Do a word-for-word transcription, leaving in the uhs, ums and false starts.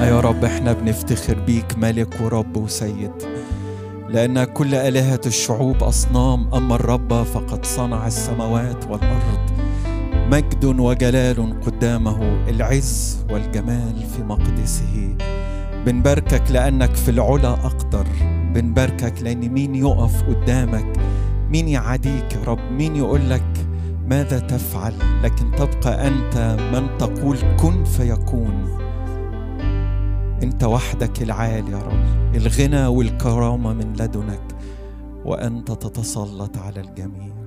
يا رب احنا بنفتخر بيك ملك ورب وسيد، لأن كل آلهة الشعوب أصنام، أما الرب فقد صنع السماوات والأرض. مجد وجلال قدامه، العز والجمال في مقدسه. بنباركك لأنك في العلا أقدر، بنباركك لأن مين يقف قدامك، مين يعاديك يا رب، مين يقول لك ماذا تفعل، لكن تبقى أنت من تقول كن فيكون. أنت وحدك العالي يا رب، الغنى والكرامة من لدنك، وأنت تتسلط على الجميع.